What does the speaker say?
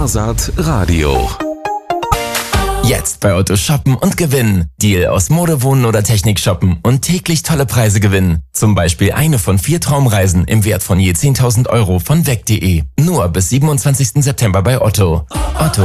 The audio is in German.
Wahrsat Radio. Jetzt bei Otto shoppen und gewinnen. Deal aus Mode, Wohnen oder Technik shoppen und täglich tolle Preise gewinnen. Zum Beispiel eine von 4 Traumreisen im Wert von je 10.000 € von weg.de. Nur bis 27. September bei Otto. Otto.